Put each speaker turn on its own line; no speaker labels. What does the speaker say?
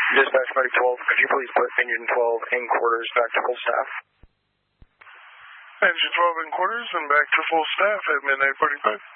Dispatch Medic 12, could you please put Engine 12 in quarters back to full staff?
Engine 12 in quarters and back to full staff at midnight 45.